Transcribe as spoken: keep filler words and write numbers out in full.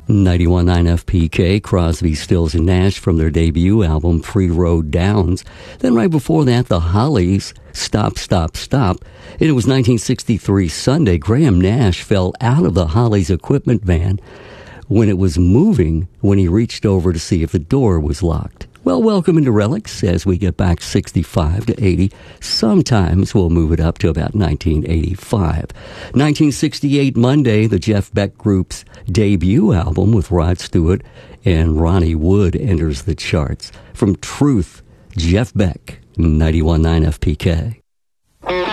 ninety-one point nine F P K, Crosby, Stills and Nash from their debut album, Pre-Road Downs. Then right before that, the Hollies, Stop, Stop, Stop. And it was nineteen sixty-three Sunday. Graham Nash fell out of the Hollies equipment van when it was moving when he reached over to see if the door was locked. Well, welcome into Relics as we get back sixty-five to eighty. Sometimes we'll move it up to about nineteen eighty-five. nineteen sixty-eight, Monday, the Jeff Beck Group's debut album with Rod Stewart and Ronnie Wood enters the charts. From Truth, Jeff Beck, ninety-one point nine F P K.